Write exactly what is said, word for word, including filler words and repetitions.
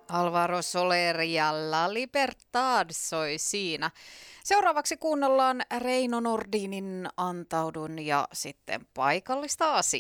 Alvaro Soler ja La Libertad soi siinä. Seuraavaksi kuunnellaan Reino Nordinin Antaudun ja sitten paikallista asiaa.